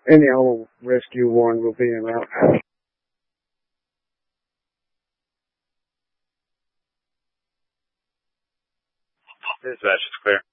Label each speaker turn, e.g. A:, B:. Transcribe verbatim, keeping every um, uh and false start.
A: Any Hollow Rescue one will be in route.
B: Dispatch is clear.